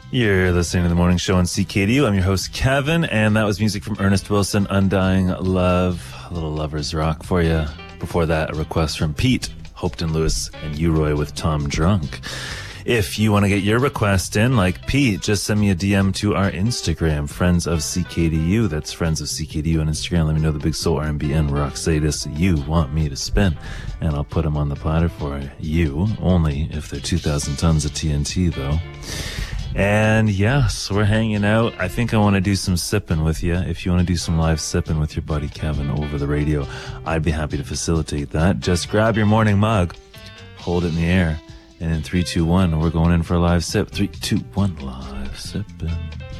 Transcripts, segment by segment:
You're listening to The Morning Show on CKDU. I'm your host, Kevin, and that was music from Ernest Wilson, Undying Love, a little lover's rock for you. Before that, a request from Pete, Hopeton Lewis, and Uroy with Tom Drunk. If you want to get your request in, like Pete, just send me a DM to our Instagram, Friends of CKDU. That's Friends of CKDU on Instagram. Let me know the big soul R&B and rock status you want me to spin, and I'll put them on the platter for you, only if they're 2,000 tons of TNT, though. And yes, we're hanging out. I think I want to do some sipping with you. If you want to do some live sipping with your buddy Kevin over the radio, I'd be happy to facilitate that. Just grab your morning mug, hold it in the air, and in 3, 2, 1, we're going in for a live sip. 3, 2, 1, live sipping.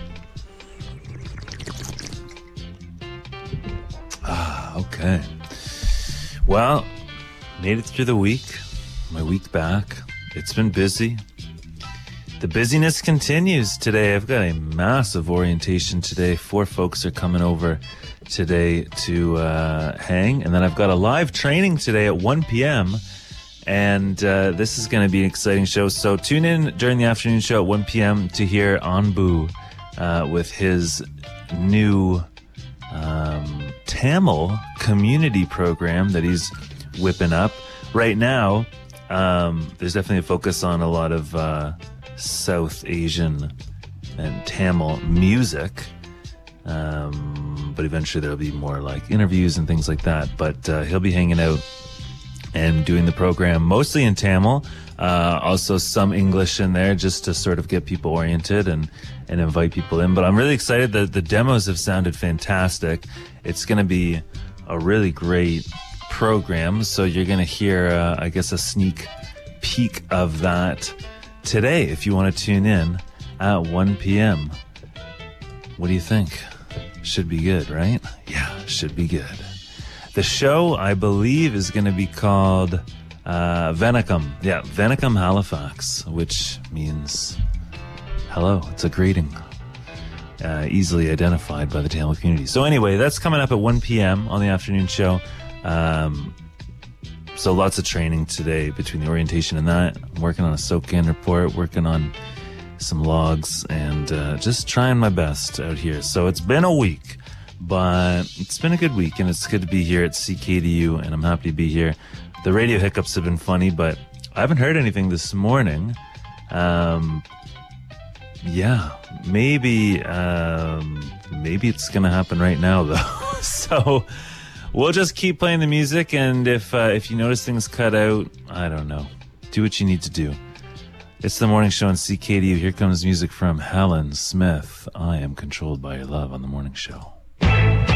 Okay. Well, made it through the week. My week back. It's been busy. The busyness continues today. I've got a massive orientation today. 4 folks are coming over today to hang. And then I've got a live training today at 1 p.m. And this is going to be an exciting show. So tune in during the afternoon show at 1 p.m. to hear Anbu with his new Tamil community program that he's whipping up. Right now, there's definitely a focus on a lot of South Asian and Tamil music, but eventually there'll be more like interviews and things like that. But he'll be hanging out and doing the program mostly in Tamil, also some English in there just to sort of get people oriented and invite people in. But I'm really excited that the demos have sounded fantastic. It's going to be a really great program, so you're going to hear I guess a sneak peek of that today, if you want to tune in at 1 p.m. What do you think? Should be good, right? Yeah, should be good. The show, I believe, is going to be called Vanakkam. Yeah, Vanakkam Halifax, which means hello. It's a greeting. Easily identified by the Tamil community. So anyway, that's coming up at 1 p.m. on the afternoon show. So lots of training today between the orientation and that. I'm working on a soak-in report, working on some logs, and just trying my best out here. So it's been a week, but it's been a good week, and it's good to be here at CKDU, and I'm happy to be here. The radio hiccups have been funny, but I haven't heard anything this morning. Yeah, maybe it's going to happen right now, though. So we'll just keep playing the music, and if you notice things cut out, I don't know. Do what you need to do. It's the morning show on CKDU. Here comes music from Helen Smith. I Am Controlled by Your Love on the morning show.